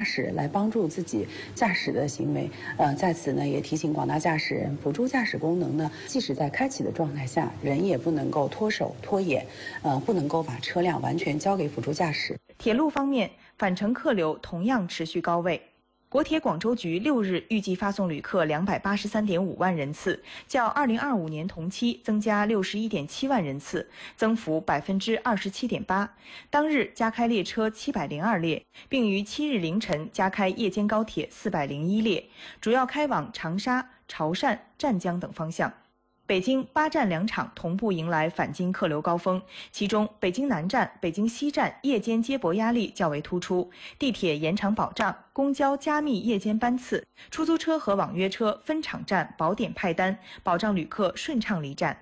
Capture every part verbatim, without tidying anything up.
驶来帮助自己驾驶的行为。呃，在此呢，也提醒广大驾驶人，辅助驾驶功能呢，即使在开启的状态下，人也不能够脱手脱眼，呃，不能够把车辆完全交给辅助驾驶。 铁路方面，返程客流同样持续高位。国铁广州局六日预计发送旅客两百八十三点五万人次，较二零二五年同期增加六十一点七万人次，增幅百分之二十七点八。当日加开列车七百零二列，并于七日凌晨加开夜间高铁四百零一列，主要开往长沙、潮汕、湛江等方向。北京八站两场同步迎来返京客流高峰，其中北京南站、北京西站夜间接驳压力较为突出，地铁延长保障，公交加密夜间班次，出租车和网约车分场站保点派单，保障旅客顺畅离站。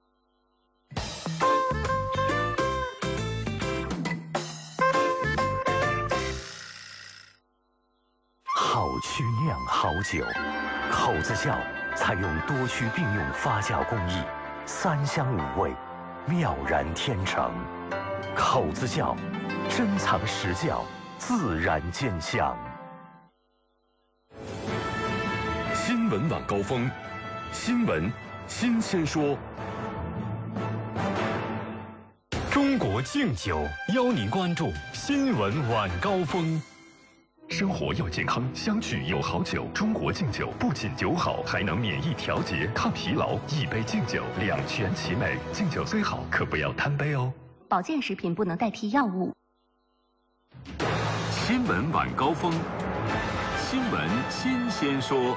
好曲酿好酒，口子窖采用多区并用发酵工艺，三香五味，妙然天成。口子窖，珍藏实窖，自然见香。 新闻晚高峰，新闻新鲜说。中国敬酒邀您关注新闻晚高峰。生活要健康，相聚有好酒。中国敬酒不仅酒好，还能免疫调节、抗疲劳。一杯敬酒，两全其美。敬酒虽好，可不要贪杯哦。 保健食品不能代替药物。 新闻晚高峰，新闻新鲜说。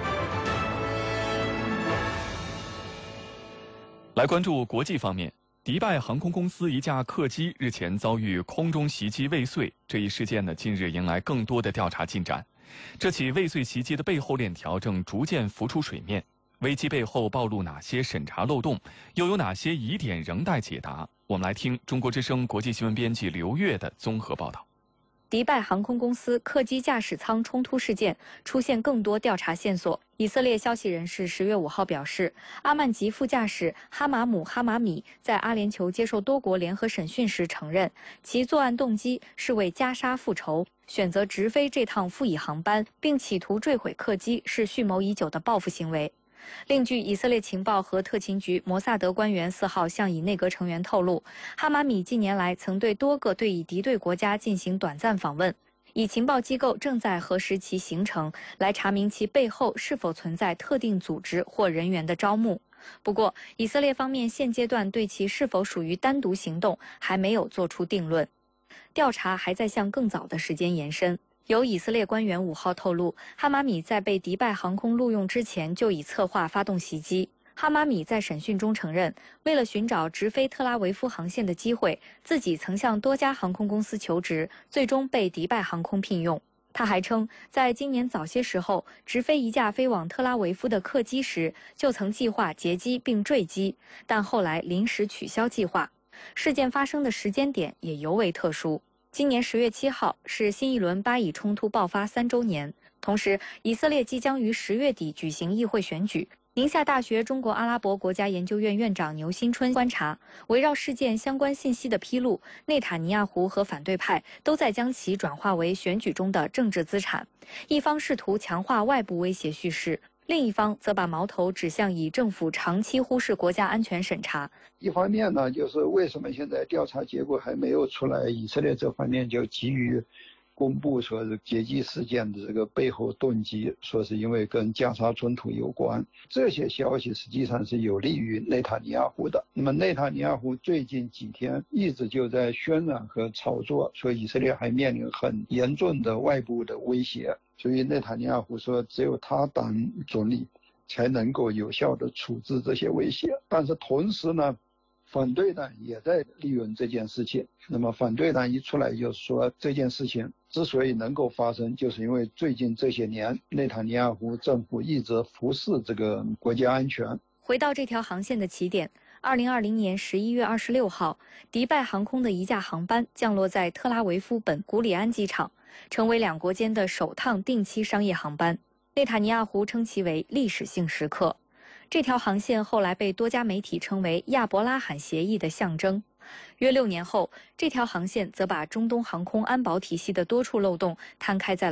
来关注国际方面。迪拜航空公司一架客机日前遭遇空中袭击未遂，这一事件呢，近日迎来更多的调查进展。这起未遂袭击的背后链条正逐渐浮出水面，危机背后暴露哪些审查漏洞，又有哪些疑点仍待解答？我们来听中国之声国际新闻编辑刘越的综合报道。 迪拜航空公司客机驾驶舱冲突事件出现更多调查线索。以色列消息人士十月五号表示，阿曼籍副驾驶哈马姆·哈马米在阿联酋接受多国联合审讯时承认，其作案动机是为加沙复仇，选择直飞这趟副乙航班，并企图坠毁客机是蓄谋已久的报复行为。另据以色列情报和特勤局摩萨德官员四号向以内阁成员透露，哈马米近年来曾对多个对以敌对国家进行短暂访问，以情报机构正在核实其行程，来查明其背后是否存在特定组织或人员的招募。不过，以色列方面现阶段对其是否属于单独行动还没有做出定论，调查还在向更早的时间延伸。有以色列官员五号透露，哈马米在被迪拜航空录用之前就已策划发动袭击。哈马米在审讯中承认，为了寻找直飞特拉维夫航线的机会，自己曾向多家航空公司求职，最终被迪拜航空聘用。他还称，在今年早些时候，直飞一架飞往特拉维夫的客机时，就曾计划劫机并坠机，但后来临时取消计划。事件发生的时间点也尤为特殊。今年十月七号是新一轮巴以冲突爆发三周年，同时以色列即将于十月底举行议会选举。宁夏大学中国阿拉伯国家研究院院长牛新春观察，围绕事件相关信息的披露，内塔尼亚胡和反对派都在将其转化为选举中的政治资产。一方试图强化外部威胁叙事，另一方则把矛头指向以政府长期忽视国家安全审查。 一方面呢，就是为什么现在调查结果还没有出来，以色列这方面就急于公布说是劫机事件的这个背后动机，说是因为跟加沙冲突有关。这些消息实际上是有利于内塔尼亚胡的。那么内塔尼亚胡最近几天一直就在渲染和炒作，说以色列还面临很严重的外部的威胁，所以内塔尼亚胡说只有他当总理才能够有效的处置这些威胁。但是同时呢，反对党也在利用这件事情。那么反对党一出来就说，这件事情之所以能够发生，就是因为最近这些年内塔尼亚胡政府一直忽视这个国家安全。 回到这条航线的起点，二零二零年十一月二十六号，迪拜航空的一架航班降落在特拉维夫本古里安机场，成为两国间的首趟定期商业航班。内塔尼亚胡称其为历史性时刻。这条航线后来被多家媒体称为亚伯拉罕协议的象征。约六年后，这条航线则把中东航空安保体系的多处漏洞摊开在